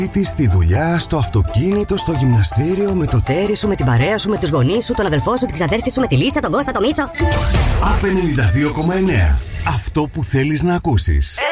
Στη δουλειά, στο αυτοκίνητο, στο γυμναστήριο, με το τέρι σου, με την παρέα σου, με τους γονείς σου, τον αδελφό σου, την ξαδέρφη σου, με τη Λίτσα, τον Κώστα, τον Μίτσο. ΑΠ 92,9. Αυτό που θέλεις να ακούσεις.